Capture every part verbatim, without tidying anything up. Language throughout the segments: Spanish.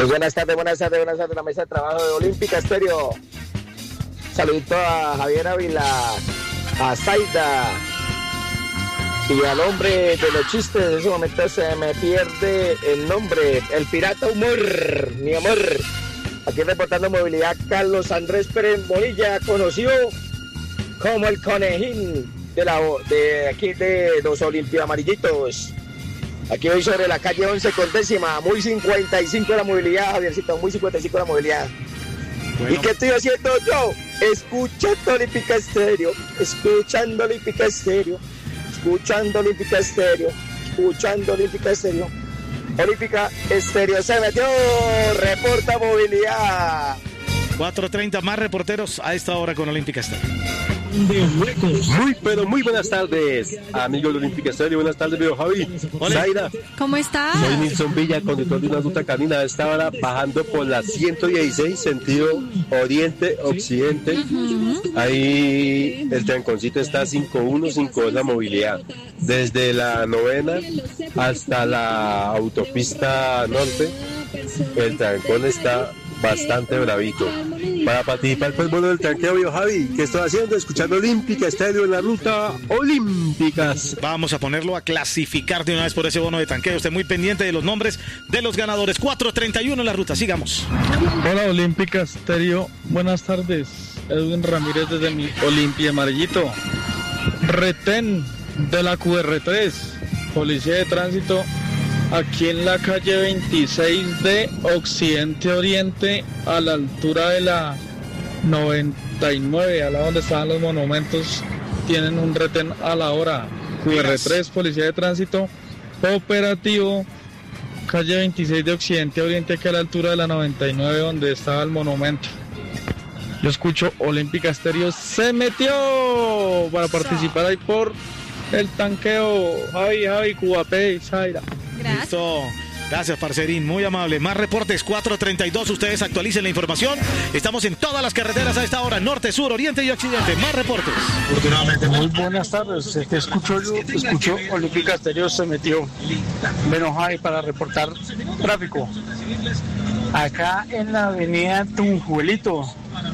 Muy buenas tardes, buenas tardes, buenas tardes, la mesa de trabajo de Olímpica Estéreo. Saludito a Javier Ávila, a Zaida y al hombre de los chistes. En ese momento se me pierde el nombre, el pirata humor, mi amor. Aquí reportando movilidad, Carlos Andrés Pérez Bonilla, conocido como el conejín de, la, de aquí de los Olimpia Amarillitos. Aquí hoy sobre la calle once con décima, muy cincuenta y cinco la movilidad, Javiercito, muy cincuenta y cinco la movilidad. Bueno. ¿Y qué estoy haciendo yo? Escuchando Olímpica Estéreo, escuchando Olímpica Estéreo, escuchando Olímpica Estéreo, escuchando Olímpica Estéreo. Olímpica Estéreo se metió, reporta movilidad. cuatro treinta más reporteros a esta hora con Olímpica Estéreo. Muy, pero muy buenas tardes, amigos de Olímpica Estéreo. Buenas tardes, viejo Javi. Hola. Zaira. ¿Cómo estás? Soy Nilson Villa, conductor de una ruta canina. A esta hora bajando por la ciento dieciséis, sentido oriente-occidente. Uh-huh. Ahí el tranconcito está cinco uno, cinco dos la movilidad. Desde la novena hasta la autopista norte, el trancón está bastante bravito. Para participar por el vuelo del tranqueo, viejo Javi, ¿qué estoy haciendo? Escuchando Olímpica Estéreo en la ruta Olímpicas. Vamos a ponerlo a clasificar de una vez por ese bono de tanqueo. Usted muy pendiente de los nombres de los ganadores. cuatro treinta y uno en la ruta, sigamos. Hola Olímpica Estéreo, buenas tardes. Edwin Ramírez desde mi Olimpia Amarillito. Retén de la Q R tres, Policía de Tránsito, aquí en la calle veintiséis de Occidente Oriente, a la altura de la noventa y nueve, al lado donde estaban los monumentos, tienen un retén a la hora. Q R tres, Policía de Tránsito, operativo, calle veintiséis de Occidente Oriente, aquí a la altura de la noventa y nueve, donde estaba el monumento. Yo escucho Olímpica Estéreo, se metió para participar ahí por el tanqueo. Javi, Javi, Cuapé, Zaira. Gracias. Listo. Gracias, parcerín, muy amable. Más reportes, cuatro treinta y dos, ustedes actualicen la información. Estamos en todas las carreteras a esta hora, norte, sur, oriente y occidente. Más reportes. Muy buenas tardes, te escucho yo, escucho Olímpica Estéreo, se metió. Menos Javi para reportar tráfico. Acá en la avenida Tunjuelito,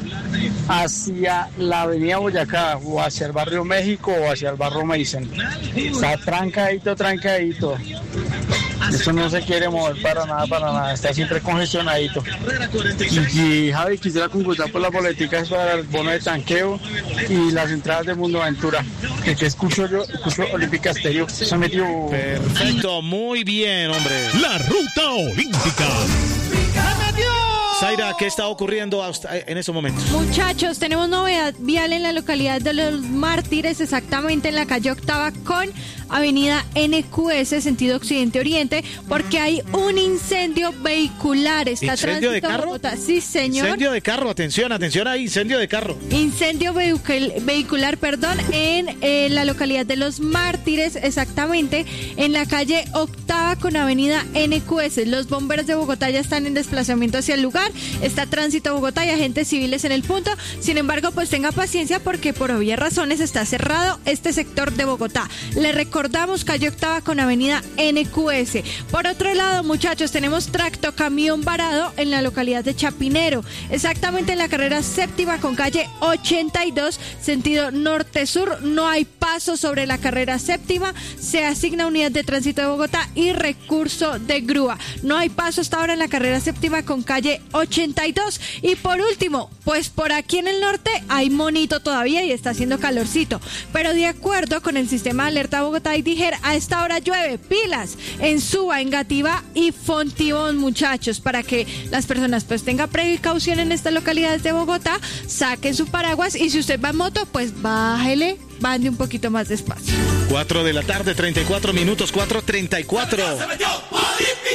hacia la avenida Boyacá, o hacia el barrio México, o hacia el barrio Mason. Está trancadito, trancadito. Esto no se quiere mover para nada, para nada. Está siempre congestionadito. Y, y Javi, quisiera consultar por las boleticas para el bono de tanqueo y las entradas de Mundo Aventura. Que, que escucho yo, escucho Olímpica Estéreo. Se metió. Perfecto, muy bien, hombre. La ruta olímpica. Zaira, ¿qué está ocurriendo en estos momentos? Muchachos, tenemos novedad vial en la localidad de Los Mártires, exactamente en la calle Octava con avenida N Q S, sentido occidente-oriente, porque hay un incendio vehicular. Está ¿Incendio de carro? Bogotá. Sí, señor. Incendio de carro, atención, atención ahí, incendio de carro. Incendio vehicul- vehicular, perdón, en eh, la localidad de Los Mártires, exactamente en la calle Octava con avenida N Q S. Los bomberos de Bogotá ya están en desplazamiento hacia el lugar. Está Tránsito Bogotá y agentes civiles en el punto. Sin embargo, pues tenga paciencia porque por obvias razones está cerrado este sector de Bogotá. Le recordamos calle Octava con avenida N Q S. Por otro lado, muchachos, tenemos tracto camión varado en la localidad de Chapinero, exactamente en la carrera séptima con calle ochenta y dos, sentido norte-sur. No hay paso sobre la carrera séptima. Se asigna unidad de tránsito de Bogotá y recurso de grúa. No hay paso hasta ahora en la carrera séptima con calle ochenta y dos. Y por último, pues por aquí en el norte hay monito todavía y está haciendo calorcito. Pero de acuerdo con el sistema de alerta Bogotá y Dijer, a esta hora llueve. Pilas en Suba, en Gativá y Fontibón, muchachos, para que las personas pues tengan precaución en estas localidades de Bogotá, saquen su paraguas y si usted va en moto, pues bájele, van de un poquito más despacio. cuatro de la tarde, treinta y cuatro minutos, cuatro treinta y cuatro.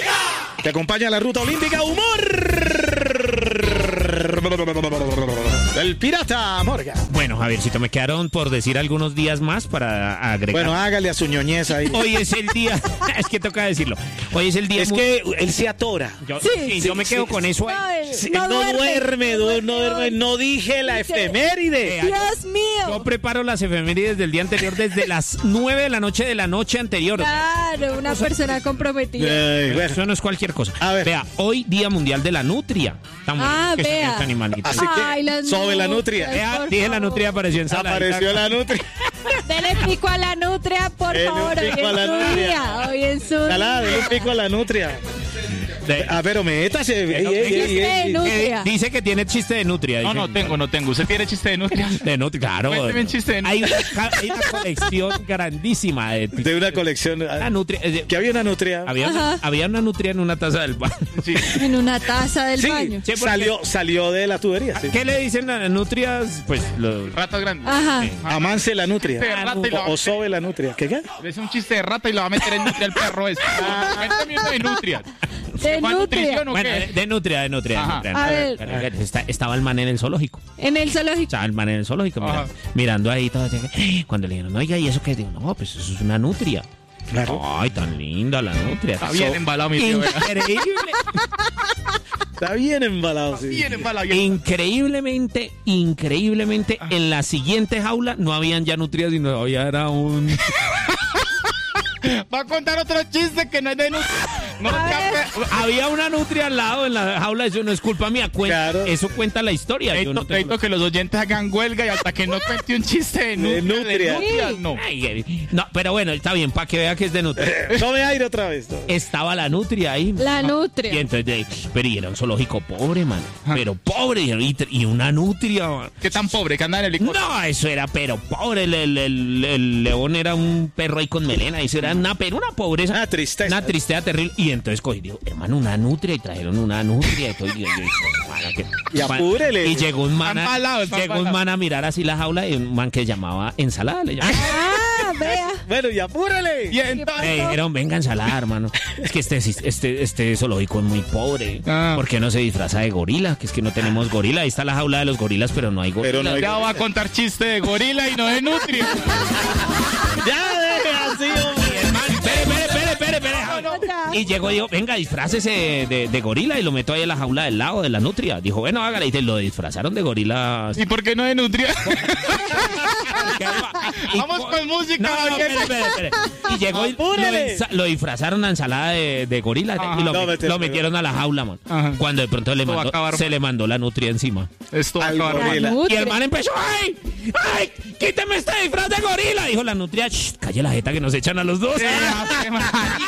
Te acompaña la ruta olímpica, humor. El pirata Morgan. Bueno, Javiercito, me quedaron por decir algunos días más para agregar. Bueno, hágale a su ñoñez ahí. Hoy es el día, es que toca decirlo. Hoy es el día. Es mu- que él se atora. Yo, Sí, sí, sí, yo me quedo sí, con eso ahí. No, él Sí, no, no duerme, duerme, no duerme, no dije la Dice- efeméride. Dios mío. Yo preparo las efemérides del día anterior desde las nueve de la noche de la noche anterior. Claro, una persona comprometida. Ay, bueno. Eso no es cualquier cosa. A ver. Vea, hoy Día Mundial de la Nutria. Tan bonito Ah, que son vea. estos animalitos. Así que, Ay, las sobre la nutria. nutrias, Vea, por dije la favor. nutria apareció en sala. Apareció la nutria. Dele pico a la nutria, por Dele favor. Hoy pico a es la su nutria. día. Hoy es su Calada, día. de un pico a la nutria. De- Ah, pero métase. Ey, ey, ey, Chiste de ey. nutria. dice que tiene chiste de nutria. No, dice. no tengo, no tengo. ¿Usted tiene chiste de nutria? De nutria, claro. Cuénteme un chiste de Hay nutria. una, hay una colección grandísima de, De una colección. una nutria. es de- Que había una nutria. había, una, Ajá. había una nutria en una taza del baño. Sí. En una taza del Sí, baño. Sí, porque- salió, salió de la tubería. Sí. ¿Qué le dicen a las nutrias? Pues los... Ratas grandes. Ajá. Amance la nutria. De rata y lo va O, a o sobe la nutria. ¿Qué qué? Es un chiste de rata y lo va a meter en nutria el perro ese. Cuéntame uno de nutria. De ¿Cuál nutria. nutrición o Bueno, qué? de, de nutria, de nutria. de Ajá. nutria. A ver. Pero está- estaba el man en el zoológico. En el zoológico. Estaba el man en el zoológico mira- Ajá. mirando ahí todo. Cuando le dijeron, oiga, ¿y eso qué es? Digo, no, pues eso es una nutria. Claro. Ay, tan linda la nutria. Está bien embalado mi tío. ¿verdad? Increíble. Está bien embalado, sí. Bien embalado. bien- Increíblemente, increíblemente, en la siguiente jaula no habían ya nutrias, sino había era un... Va a contar otro chiste que no es de nutria. No te ape- había una nutria al lado en la jaula, eso no es culpa mía, cuenta, Claro. eso cuenta la historia. Yo Necesito, no tengo- necesito que los oyentes hagan huelga y hasta que no cuente un chiste de nutria. De nutria. nutria, no. Ay, eh, no, pero bueno, está bien, para que vea que es de nutria. Tome aire otra vez. tome. Estaba la nutria ahí. La Y nutria. entonces, de- pero y era un zoológico pobre, man. Pero pobre, y, y una nutria, man. ¿Qué tan pobre que anda en el helicóptero? No, eso era pero pobre. El, el- el- el león era un perro ahí con melena. Eso era una, pero una pobreza. Una tristeza. Una tristeza terrible. Y entonces cogí, digo, hermano, una nutria. Y trajeron una nutria. Y, todo, y yo, yo, "Mara, que-". Y apúrele. Y llegó un man, Están a, malados, están llegó un malados. man a mirar así la jaula. Y un man que llamaba ensalada. Le llamaba. Ah, vea. Bueno, y apúrele. Y entonces- Me dijeron, venga, ensalada, hermano. Es que este, este, este zoológico es muy pobre. Ah. ¿Por qué no se disfraza de gorila? Que es que no tenemos gorila. Ahí está la jaula de los gorilas, pero no hay gorila. Pero no hay- Ya va a contar chiste de gorila y no de nutria. Ya deje así, hombre. Espere, espere, espere, espere, espere. Ya. Y llegó y dijo, venga, disfrácese de, de, de gorila y lo meto ahí en la jaula del lado de la nutria. Dijo, bueno, hágale. Y te lo disfrazaron de gorila. ¿Y por qué no de nutria? Y Vamos co- con música, No, no, Javier. espere, espere, espere. Y llegó y lo, Apúrele. ensa- lo disfrazaron a ensalada de, de gorila Ajá. y lo, No, met- vete, lo pero- metieron a la jaula, man. Ajá. Cuando de pronto le Esto va a mandó- acabar se mal. le mandó la nutria encima. Esto va a Al acabar mal. gorila. La Y nutria. el man empezó, ¡ay! ¡Ay! ¡Quíteme este disfraz de gorila! Dijo la nutria, "Shh, calle la jeta que nos echan a los dos. Sí, ya, qué mal.